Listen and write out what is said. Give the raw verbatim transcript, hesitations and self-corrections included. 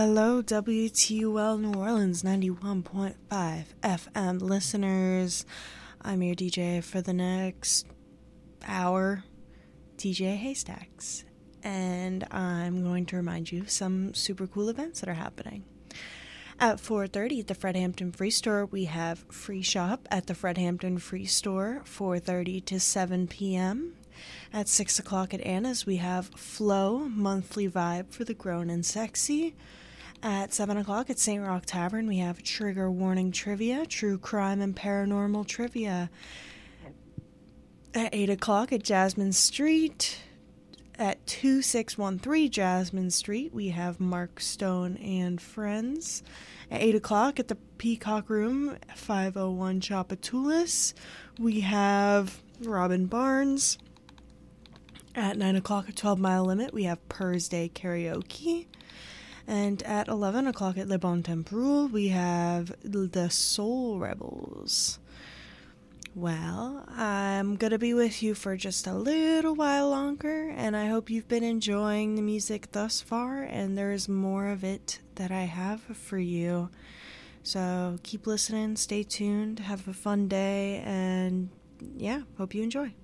Hello, W T U L New Orleans ninety-one point five F M listeners. I'm your D J for the next hour, D J Haystacks, and I'm going to remind you of some super cool events that are happening. At four thirty at the Fred Hampton Free Store, we have Free Shop at the Fred Hampton Free Store, four thirty to seven p.m. At six o'clock at Anna's, we have Flow, Monthly Vibe for the Grown and Sexy. At seven o'clock at Saint Rock Tavern, we have Trigger Warning Trivia, True Crime and Paranormal Trivia. At eight o'clock at Jasmine Street, at two six one three Jasmine Street, we have Mark Stone and Friends. At eight o'clock at the Peacock Room, five oh one Chapatulas, we have Robin Barnes. At nine o'clock at twelve Mile Limit, we have Purrs Day Karaoke. And at eleven o'clock at Le Bon Temporal, we have the Soul Rebels. Well, I'm going to be with you for just a little while longer, and I hope you've been enjoying the music thus far, and there's more of it that I have for you. So keep listening, stay tuned, have a fun day, and yeah, hope you enjoy.